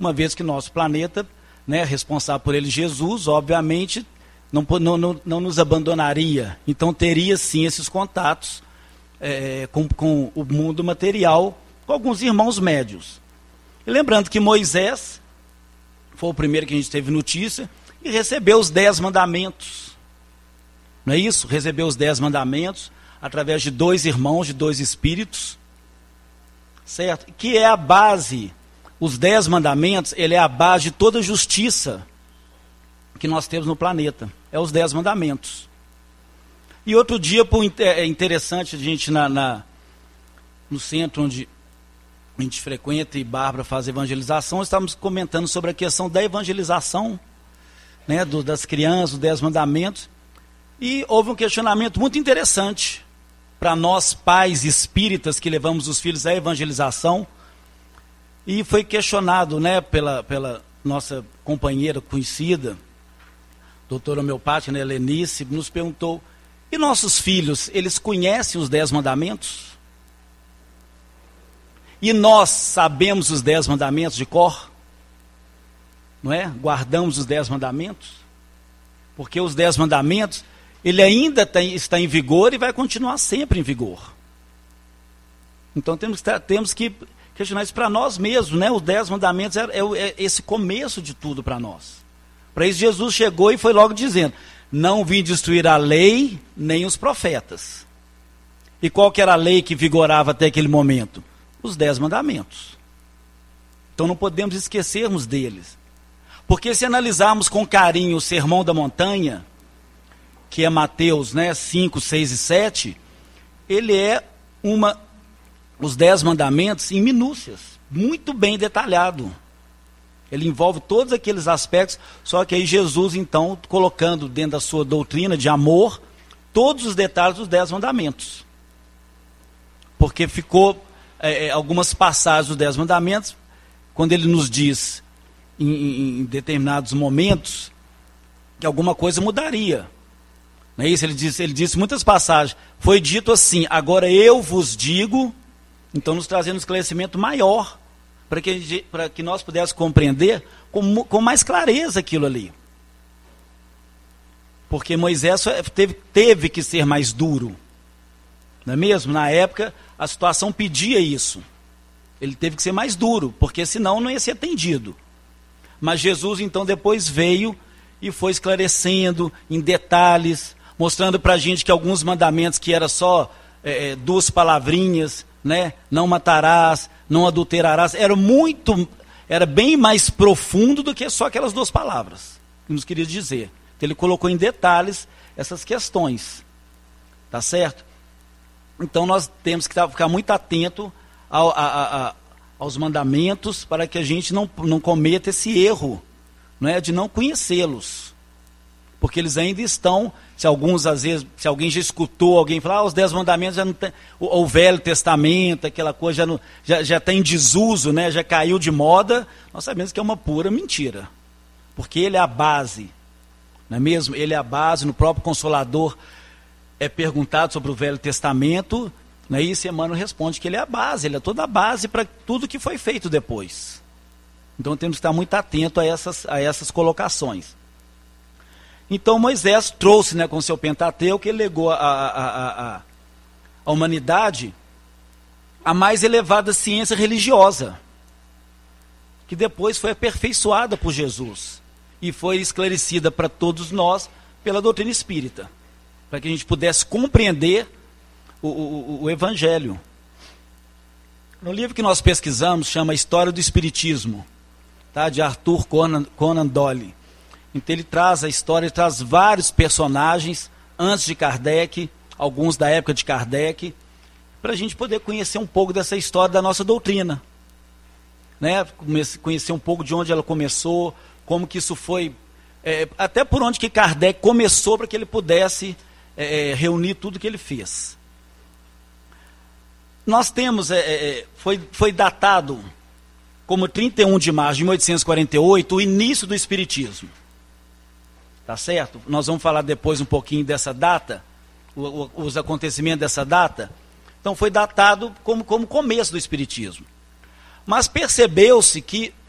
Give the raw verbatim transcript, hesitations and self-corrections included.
uma vez que nosso planeta, né, responsável por ele, Jesus, obviamente, não, não, não, não nos abandonaria. Então teria sim esses contatos é, com, com o mundo material, com alguns irmãos médios. E lembrando que Moisés foi o primeiro que a gente teve notícia e recebeu os dez mandamentos. Não é isso? Recebeu os dez mandamentos através de dois irmãos, de dois espíritos, certo? Que é a base, os dez mandamentos, ele é a base de toda a justiça que nós temos no planeta. É os dez mandamentos. E outro dia, é interessante, a gente na, na, no centro onde a gente frequenta e Bárbara faz evangelização, estávamos comentando sobre a questão da evangelização, né, do, das crianças, os dez mandamentos, e houve um questionamento muito interessante para nós pais espíritas que levamos os filhos à evangelização, e foi questionado, né, pela, pela nossa companheira conhecida, doutora homeopática, né, Lenice, nos perguntou, e nossos filhos, eles conhecem os dez mandamentos? E nós sabemos os dez mandamentos de cor? Não é? Guardamos os dez mandamentos? Porque os dez mandamentos, ele ainda tem, está em vigor e vai continuar sempre em vigor. Então temos, temos que questionar isso para nós mesmos, né? Os dez mandamentos é, é, é esse começo de tudo para nós. Para isso Jesus chegou e foi logo dizendo, não vim destruir a lei nem os profetas. E qual que era a lei que vigorava até aquele momento? Os dez mandamentos. Então não podemos esquecermos deles. Porque se analisarmos com carinho o Sermão da Montanha, que é Mateus, né, cinco, seis e sete, ele é uma, os dez mandamentos em minúcias, muito bem detalhado. Ele envolve todos aqueles aspectos, só que aí Jesus, então, colocando dentro da sua doutrina de amor, todos os detalhes dos dez mandamentos. Porque ficou é, algumas passagens dos dez mandamentos, quando ele nos diz, em, em determinados momentos, que alguma coisa mudaria. Não é isso? Ele disse, ele disse muitas passagens, foi dito assim, agora eu vos digo, então nos trazendo um esclarecimento maior, para que, para que nós pudéssemos compreender com, com mais clareza aquilo ali. Porque Moisés teve, teve que ser mais duro. Não é mesmo? Na época, a situação pedia isso. Ele teve que ser mais duro, porque senão não ia ser atendido. Mas Jesus, então, depois veio e foi esclarecendo em detalhes, mostrando para a gente que alguns mandamentos que era só é, duas palavrinhas, né? Não matarás, não adulterarás, era muito, era bem mais profundo do que só aquelas duas palavras que nos queria dizer. Então ele colocou em detalhes essas questões, tá certo? Então nós temos que ficar muito atento ao, a, a, a, aos mandamentos para que a gente não, não cometa esse erro, não é, de não conhecê-los. Porque eles ainda estão, se alguns, às vezes, se alguém já escutou, alguém falar, ah, os dez mandamentos já não tem, o, o Velho Testamento, aquela coisa já, não, já, já está em desuso, né, já caiu de moda, nós sabemos que é uma pura mentira. Porque ele é a base, não é mesmo? Ele é a base, no próprio Consolador é perguntado sobre o Velho Testamento, né, e isso Emmanuel responde que ele é a base, ele é toda a base para tudo que foi feito depois. Então temos que estar muito atento a essas, a essas colocações. Então Moisés trouxe, né, com seu Pentateuco, ele legou a, a, a, a, a humanidade a mais elevada ciência religiosa, que depois foi aperfeiçoada por Jesus e foi esclarecida para todos nós pela doutrina espírita, para que a gente pudesse compreender o, o, o Evangelho. No livro que nós pesquisamos, chama História do Espiritismo, tá, de Arthur Conan, Conan Doyle. Então ele traz a história, ele traz vários personagens antes de Kardec, alguns da época de Kardec, para a gente poder conhecer um pouco dessa história da nossa doutrina, né? Conhecer um pouco de onde ela começou, como que isso foi, é, até por onde que Kardec começou para que ele pudesse é, reunir tudo que ele fez. Nós temos, é, é, foi, foi datado como trinta e um de março de mil oitocentos e quarenta e oito o início do Espiritismo. Tá certo? Nós vamos falar depois um pouquinho dessa data, o, o, os acontecimentos dessa data. Então foi datado como, como começo do Espiritismo. Mas percebeu-se que